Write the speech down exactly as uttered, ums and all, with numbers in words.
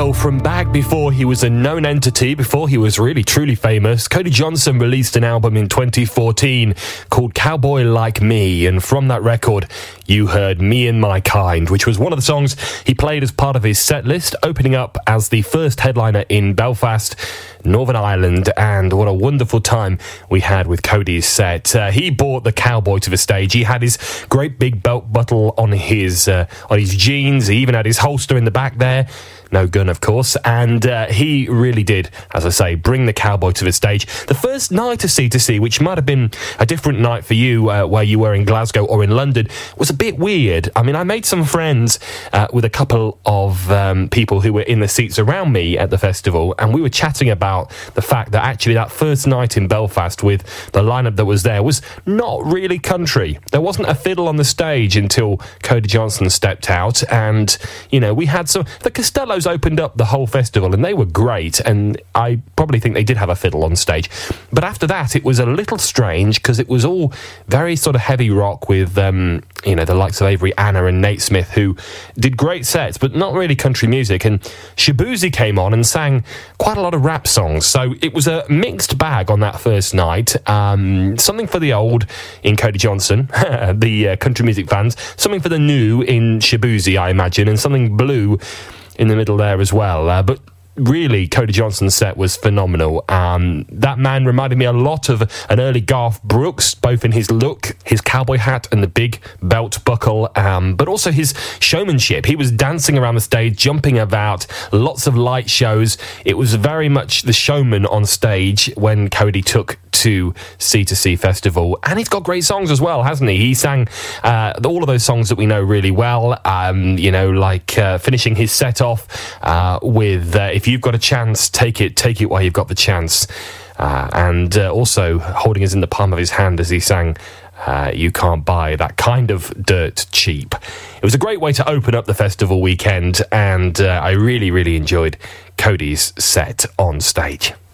Well, from back before he was a known entity, before he was really truly famous, Cody Johnson released an album in twenty fourteen called Cowboy Like Me, and from that record you heard Me and My Kind, which was one of the songs he played as part of his set list, opening up as the first headliner in Belfast, Northern Ireland. And what a wonderful time we had with Cody's set. Uh, he brought the cowboy to the stage. He had his great big belt buckle on his uh, on his jeans. He even had his holster in the back there. No gun, of course. And uh, he really did, as I say, bring the cowboy to the stage. The first night of C two C, which might have been a different night for you, uh, where you were in Glasgow or in London, was a bit weird. I mean, I made some friends uh, with a couple of um, people who were in the seats around me at the festival, and we were chatting about the fact that actually that first night in Belfast with the lineup that was there was not really country. There wasn't a fiddle on the stage until Cody Johnson stepped out, and, you know, we had some... The Costello opened up the whole festival and they were great, and I probably think they did have a fiddle on stage, but after that it was a little strange because it was all very sort of heavy rock with um, you know, the likes of Avery Anna and Nate Smith, who did great sets but not really country music, and Shabuzi came on and sang quite a lot of rap songs, so it was a mixed bag on that first night. Um, something for the old in Cody Johnson, the uh, country music fans, something for the new in Shabuzi, I imagine, and something blue in the middle there as well. Uh, but really, Cody Johnson's set was phenomenal. Um, that man reminded me a lot of an early Garth Brooks, both in his look, his cowboy hat and the big belt buckle, um, but also his showmanship. He was dancing around the stage, jumping about, lots of light shows. It was very much the showman on stage when Cody took to C two C Festival, and he's got great songs as well, hasn't he? He sang uh, all of those songs that we know really well, um, you know, like uh, finishing his set off uh, with uh, If You've Got a Chance, Take It, Take It While You've Got the Chance, uh, and uh, also holding us in the palm of his hand as he sang Uh, You Can't Buy That Kind of Dirt Cheap. It was a great way to open up the festival weekend, and uh, I really, really enjoyed Cody's set on stage.